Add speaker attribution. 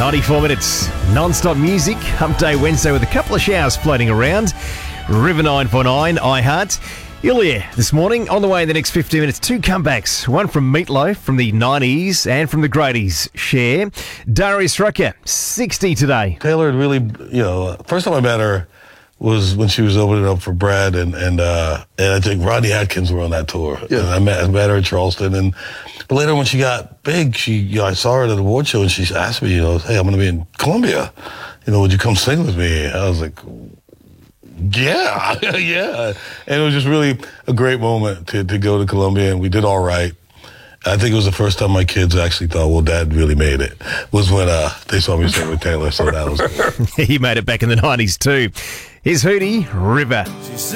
Speaker 1: 94 minutes non-stop music. Hump Day Wednesday with a couple of showers floating around. River 949, iHeart. Ilya this morning. On the way in the next 15 minutes, two comebacks. One from Meatloaf from the 90s and from the Grady's. Cher. Darius Rucker, 60 today.
Speaker 2: Taylor had really, first time I met her was when she was opening up for Brad and I think Rodney Atkins were on that tour. Yeah. And I met her in Charleston, but later when she got big, I saw her at an award show and she asked me, hey, I'm going to be in Columbia. Would you come sing with me? I was like, yeah, yeah. And it was just really a great moment to go to Columbia, and we did all right. I think it was the first time my kids actually thought, well, Dad really made it, was when they saw me sing with Taylor, so that was good.
Speaker 1: He made it back in the 90s too. Here's Hootie, River.